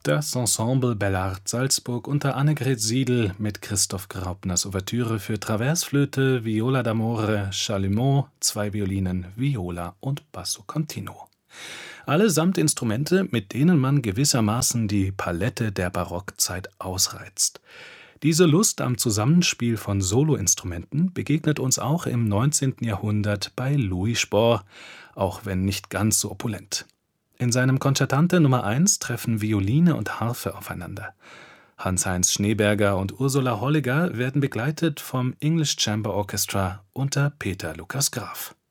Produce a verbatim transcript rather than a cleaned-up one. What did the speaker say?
Das Ensemble Bellart Salzburg unter Annegret Siedl mit Christoph Graupners Ouvertüre für Traversflöte, Viola d'amore, Chalumeau, zwei Violinen, Viola und Basso continuo. Allesamt Instrumente, mit denen man gewissermaßen die Palette der Barockzeit ausreizt. Diese Lust am Zusammenspiel von Soloinstrumenten begegnet uns auch im neunzehnten Jahrhundert bei Louis Spohr, auch wenn nicht ganz so opulent. In seinem Concertante Nummer eins treffen Violine und Harfe aufeinander. Hans-Heinz Schneeberger und Ursula Holliger werden begleitet vom English Chamber Orchestra unter Peter Lukas Graf.